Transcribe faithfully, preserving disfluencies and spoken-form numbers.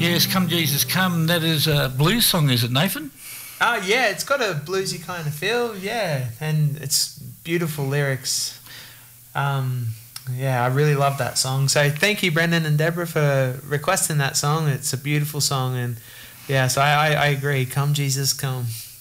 Yes, Come Jesus Come. That is a blues song, is it, Nathan? Oh, yeah, it's got a bluesy kind of feel, yeah, and it's beautiful lyrics. Um, yeah, I really love that song. So thank you, Brendan and Deborah, for requesting that song. It's a beautiful song, and yeah, so I, I, I agree. Come Jesus Come.